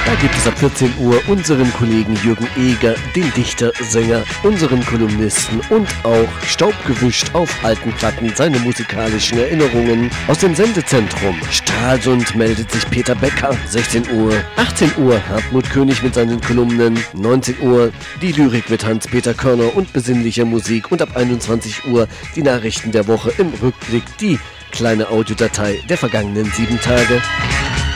Da gibt es ab 14 Uhr unseren Kollegen Jürgen Eger, den Dichter, Sänger, unseren Kolumnisten und auch staubgewischt auf alten Platten seine musikalischen Erinnerungen aus dem Sendezentrum. Stralsund meldet sich Peter Becker, 16 Uhr, 18 Uhr Hartmut König mit seinen Kolumnen, 19 Uhr die Lyrik mit Hans-Peter Körner und besinnlicher Musik und ab 21 Uhr die Nachrichten der Woche im Rückblick, die kleine Audiodatei der vergangenen 7 Tage.